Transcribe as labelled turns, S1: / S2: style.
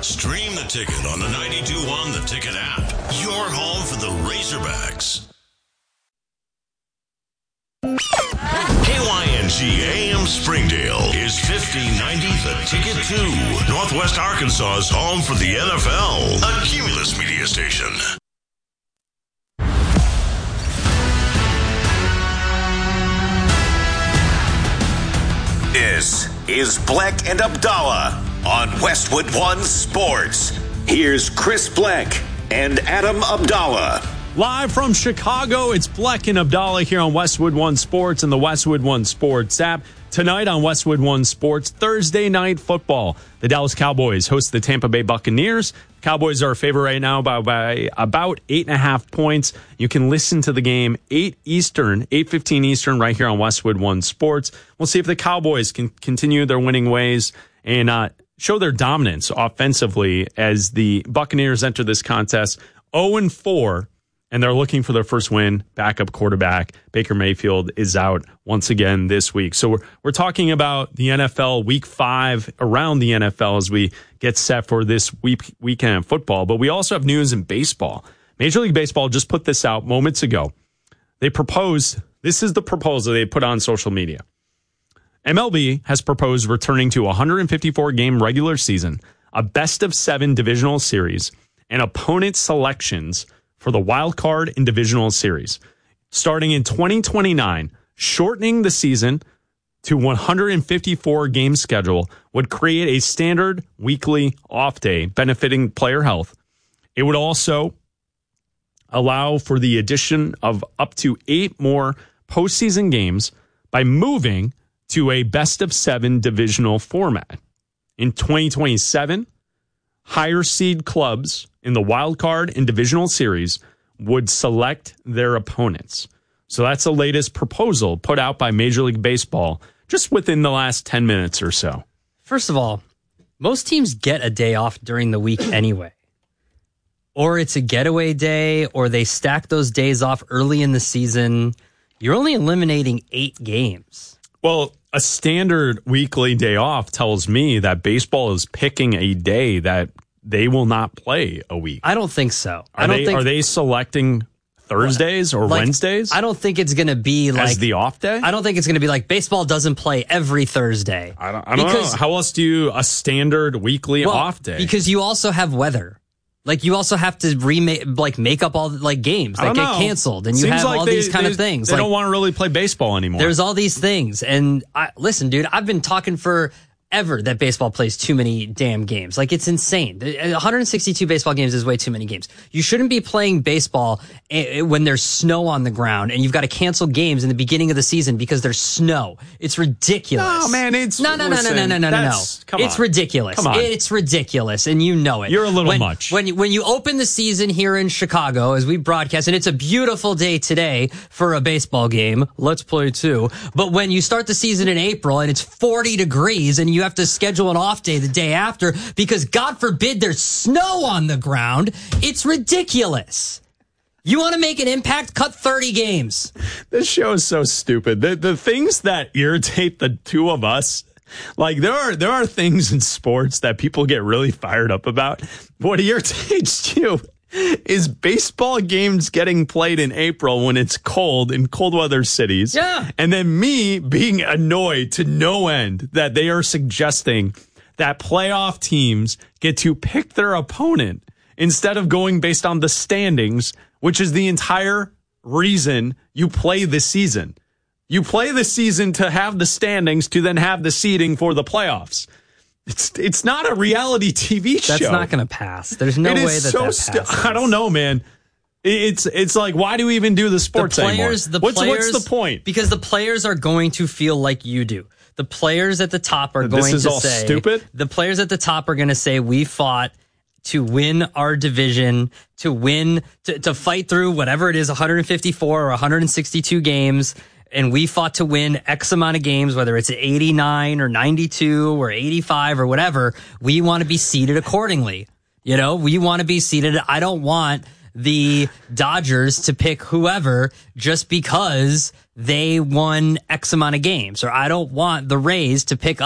S1: Stream the Ticket on the 92.1 The Ticket app. Your home for the Razorbacks. KYNG AM Springdale is 5090 The Ticket 2. Northwest Arkansas's home for the NFL. A Cumulus media station.
S2: This is Bleck and Abdallah on Westwood One Sports. Here's Chris Bleck and Adam Abdallah.
S3: Live from Chicago, it's Bleck and Abdallah here on Westwood One Sports and the Westwood One Sports app. Tonight on Westwood One Sports, Thursday night football. The Dallas Cowboys host the Tampa Bay Buccaneers. Cowboys are a favorite right now by about 8.5 points. You can listen to the game 8:15 Eastern right here on Westwood One Sports. We'll see if the Cowboys can continue their winning ways and show their dominance offensively as the Buccaneers enter this contest 0-4. And they're looking for their first win. Backup quarterback Baker Mayfield is out once again this week. So we're talking about the NFL Week 5 around the NFL as we get set for this weekend of football. But we also have news in baseball. Major League Baseball just put this out moments ago. They proposed, this is the proposal they put on social media. MLB has proposed returning to a 154-game regular season, a best-of-7 divisional series, and opponent selections for the wild card and divisional series. Starting in 2029, shortening the season to 154 game schedule would create a standard weekly off day benefiting player health. It would also allow for the addition of up to 8 more postseason games by moving to a best of 7 divisional format. In 2027, higher seed clubs in the wild card and divisional series would select their opponents. So that's the latest proposal put out by Major League Baseball just within the last 10 minutes or so.
S4: First of all, most teams get a day off during the week anyway. Or it's a getaway day, or they stack those days off early in the season. You're only eliminating 8 games.
S3: Well, a standard weekly day off tells me that baseball is picking a day that they will not play a week.
S4: I don't think so.
S3: Are they selecting Thursdays or Wednesdays?
S4: I don't think it's going to be like
S3: as the off day.
S4: I don't think it's going to be like baseball doesn't play every Thursday.
S3: I don't know. How else do you a standard weekly off day?
S4: Because you also have weather. Like you also have to make up all games that get canceled, and you have all these kind of things.
S3: They don't want to really play baseball anymore.
S4: There's all these things, and listen, dude, I've been talking forever that baseball plays too many damn games. Like, it's insane. 162 baseball games is way too many games. You shouldn't be playing baseball when there's snow on the ground and you've got to cancel games in the beginning of the season because there's snow. It's ridiculous.
S3: No, man, it's
S4: no. It's ridiculous.
S3: Come on.
S4: It's ridiculous, and you know it.
S3: You're a little much.
S4: When you open the season here in Chicago, as we broadcast, and it's a beautiful day today for a baseball game. Let's play too. But when you start the season in April and it's 40 degrees and you have to schedule an off day the day after because God forbid there's snow on the ground, it's ridiculous. You want to make an impact? Cut 30 games.
S3: This show is so stupid. The things that irritate the two of us, like there are things in sports that people get really fired up about. What irritates you is baseball games getting played in April when it's cold in cold weather cities.
S4: Yeah.
S3: And then me being annoyed to no end that they are suggesting that playoff teams get to pick their opponent instead of going based on the standings, which is the entire reason you play this season. You play the season to have the standings to then have the seeding for the playoffs. It's not a reality TV show.
S4: That's not going to pass. There's no way that passes.
S3: I don't know, man. It's like, why do we even do the sports anymore? What's the point?
S4: Because the players are going to feel like you do. The players at the top are going to say...
S3: This is all stupid?
S4: The players at the top are going to say, we fought to win our division, to fight through whatever it is, 154 or 162 games, and we fought to win X amount of games, whether it's 89 or 92 or 85 or whatever. We want to be seeded accordingly. You know, we want to be seeded. I don't want the Dodgers to pick whoever just because they won X amount of games, or I don't want the Rays to pick